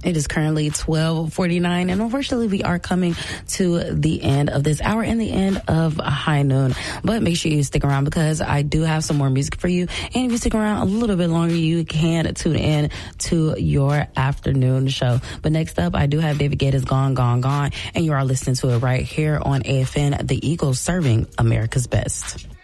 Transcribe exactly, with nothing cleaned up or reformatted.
It is currently twelve forty-nine, and unfortunately, we are coming to the end of this hour and the end of High Noon. But make sure you stick around because I do have some more music for you. And if you stick around a little bit longer, you can tune in to your afternoon show. But next up, I do have David Guetta's Gone, Gone, Gone, and you are listening to it right here on A F N, the Eagles serving America's best.